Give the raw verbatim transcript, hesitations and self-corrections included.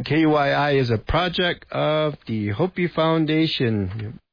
K Y I is a project of the Hopi Foundation.